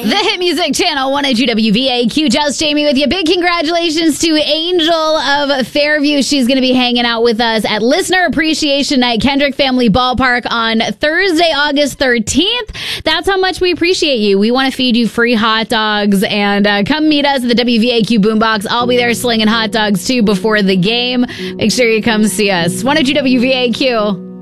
The Hit Music Channel, 102 WVAQ. Just Jamie with you. Big congratulations to Angel of Fairview. She's going to be hanging out with us at Listener Appreciation Night, Kendrick Family Ballpark on Thursday, August 13th. That's how much we appreciate you. We want to feed you free hot dogs, and come meet us at the WVAQ Boombox. I'll be there slinging hot dogs too before the game. Make sure you come see us. 102 WVAQ.